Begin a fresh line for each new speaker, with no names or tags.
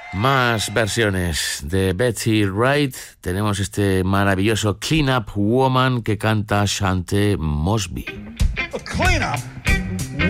Más versiones de Betty Wright. Tenemos este maravilloso Clean Up Woman que canta Shante Mosby.
Clean up?